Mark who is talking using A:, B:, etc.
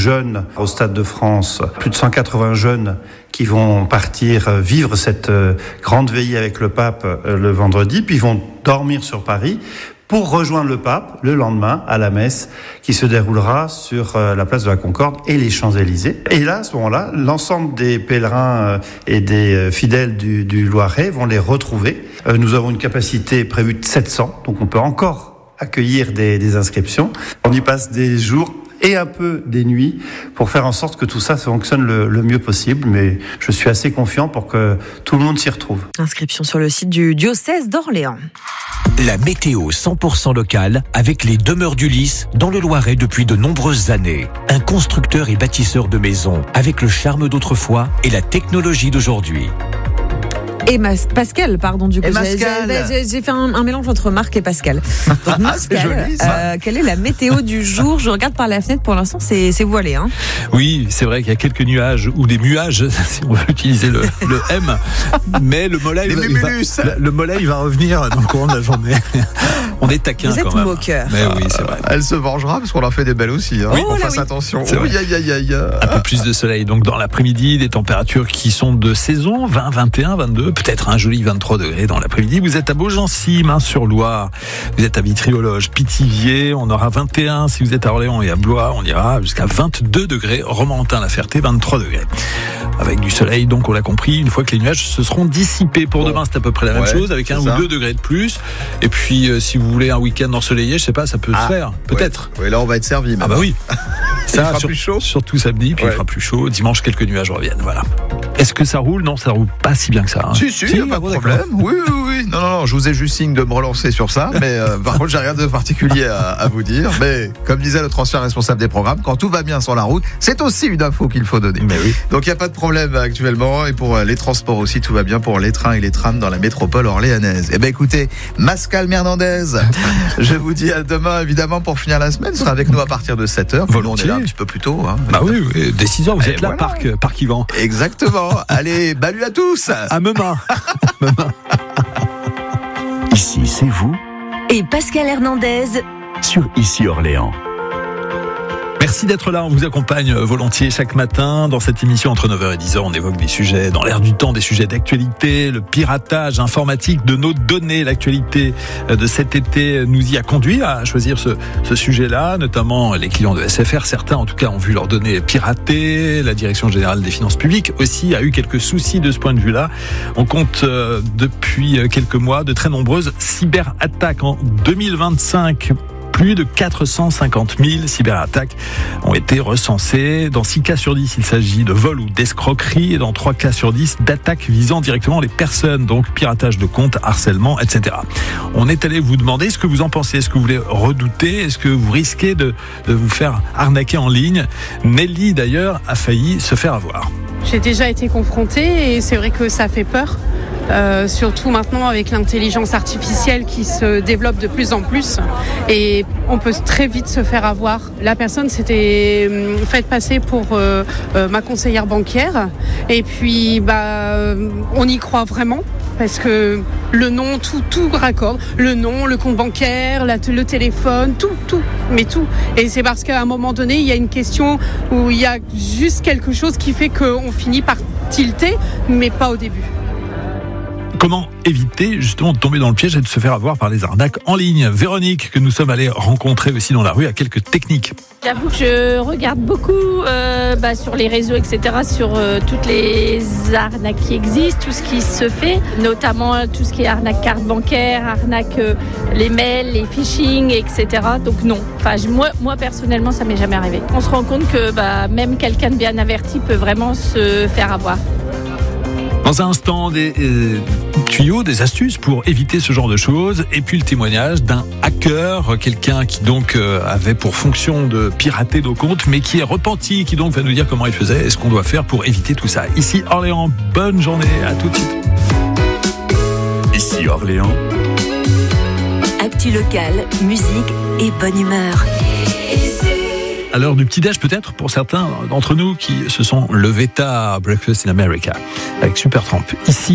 A: jeunes au Stade de France, plus de 180 jeunes qui vont partir vivre cette grande veillée avec le pape le vendredi, puis ils vont dormir sur Paris pour rejoindre le pape le lendemain à la messe qui se déroulera sur la place de la Concorde et les Champs-Élysées. Et là, à ce moment-là, l'ensemble des pèlerins et des fidèles du Loiret vont les retrouver. Nous avons une capacité prévue de 700, donc on peut encore accueillir des inscriptions. On y passe des jours et un peu des nuits pour faire en sorte que tout ça fonctionne le mieux possible. Mais je suis assez confiant pour que tout le monde s'y retrouve.
B: Inscription sur le site du diocèse d'Orléans.
C: La météo 100% locale avec les Demeures du Lys dans le Loiret depuis de nombreuses années. Un constructeur et bâtisseur de maisons avec le charme d'autrefois et la technologie d'aujourd'hui.
B: Et Pascal, pardon, du coup. J'ai fait un mélange entre Marc et Pascal. Donc, Pascal,
D: joli,
B: quelle est la météo du jour ? Je regarde par la fenêtre, pour l'instant, c'est voilé. Hein.
D: Oui, c'est vrai qu'il y a quelques nuages, ou des muages, si on veut utiliser le M, mais le mollet va revenir dans le courant de la journée. On est taquin quand même.
B: Vous êtes moqueur.
D: Mais oui, c'est vrai.
E: Elle se vengera parce qu'on leur fait des belles aussi. Hein.
D: Oui,
E: on fasse attention.
D: Un peu plus de soleil. Donc dans l'après-midi, des températures qui sont de saison, 20, 21, 22, peut-être un joli 23 degrés dans l'après-midi. Vous êtes à Beaugency, sur Loire. Vous êtes à Vitry-aux-Loges, Pithiviers. On aura 21. Si vous êtes à Orléans et à Blois, on ira jusqu'à 22 degrés. Romorantin-la-Ferté, 23 degrés. Avec du soleil, donc on l'a compris, une fois que les nuages se seront dissipés. Pour demain, c'est à peu près la même chose, avec 1 ou 2 degrés de plus. Et puis, si vous voulez un week-end ensoleillé, je sais pas, ça peut se faire, peut-être.
E: Oui, là on va être servi.
D: Ah bah oui. Ça,
E: il fera plus chaud.
D: Surtout samedi, puis il fera plus chaud. Dimanche, quelques nuages reviennent, voilà. Est-ce que ça roule ? Non, ça roule pas si bien que ça. Hein.
E: Si, pas de problème. Oui. Non, je vous ai juste signe de me relancer sur ça, mais par contre, j'ai rien de particulier à vous dire. Mais comme disait le transfert responsable des programmes, quand tout va bien sur la route, c'est aussi une info qu'il faut donner.
D: Mais oui.
E: Donc il n'y a pas de problème actuellement, et pour les transports aussi, tout va bien pour les trains et les trams dans la métropole orléanaise. Eh bien écoutez, Pascal Hernandez, je vous dis à demain évidemment pour finir la semaine. Vous serez avec nous à partir de 7h.
D: Volontiers.
E: On est là un petit peu plus tôt. Hein.
D: Bah oui, dès 6h, vous êtes là, voilà. Parc Yvan.
E: Exactement. Allez, balut à tous.
D: À Memain.
C: Ici, c'est vous.
F: Et Pascal Hernandez
C: Sur Ici Orléans.
D: Merci d'être là, on vous accompagne volontiers chaque matin. Dans cette émission, entre 9h et 10h, on évoque des sujets dans l'air du temps, des sujets d'actualité, le piratage informatique de nos données. L'actualité de cet été nous y a conduit à choisir ce sujet-là, notamment les clients de SFR. Certains, en tout cas, ont vu leurs données piratées. La Direction Générale des Finances Publiques aussi a eu quelques soucis de ce point de vue-là. On compte depuis quelques mois de très nombreuses cyberattaques. En 2025, plus de 450 000 cyberattaques ont été recensées. Dans 6 cas sur 10, il s'agit de vol ou d'escroquerie, et dans 3 cas sur 10, d'attaques visant directement les personnes, donc piratage de comptes, harcèlement, etc. On est allé vous demander ce que vous en pensez. Est-ce que vous les redoutez ? Est-ce que vous risquez de vous faire arnaquer en ligne ? Nelly, d'ailleurs, a failli se faire avoir.
G: J'ai déjà été confrontée et c'est vrai que ça fait peur. Surtout maintenant avec l'intelligence artificielle qui se développe de plus en plus, et on peut très vite se faire avoir. La personne s'était faite passer pour ma conseillère bancaire, et puis on y croit vraiment parce que le nom, tout raccorde, le nom, le compte bancaire, le téléphone, tout. Et c'est parce qu'à un moment donné, il y a une question où il y a juste quelque chose qui fait qu'on finit par tilter, mais pas au début.
D: Comment éviter justement de tomber dans le piège et de se faire avoir par les arnaques en ligne ? Véronique, que nous sommes allés rencontrer aussi dans la rue, a quelques techniques.
H: J'avoue que je regarde beaucoup sur les réseaux, etc., sur toutes les arnaques qui existent, tout ce qui se fait, notamment tout ce qui est arnaque carte bancaire, arnaque les mails, les phishing, etc. Donc non, moi personnellement, ça m'est jamais arrivé. On se rend compte que même quelqu'un de bien averti peut vraiment se faire avoir.
D: Dans un instant, des tuyaux, des astuces pour éviter ce genre de choses. Et puis le témoignage d'un hacker, quelqu'un qui donc avait pour fonction de pirater nos comptes, mais qui est repenti, qui donc va nous dire comment il faisait et ce qu'on doit faire pour éviter tout ça. Ici Orléans, bonne journée, à tout de suite.
C: Ici Orléans.
F: Actu locale, musique et bonne humeur.
D: À l'heure du petit-déj peut-être pour certains d'entre nous qui se sont levés tard, Breakfast in America avec Supertramp. Ici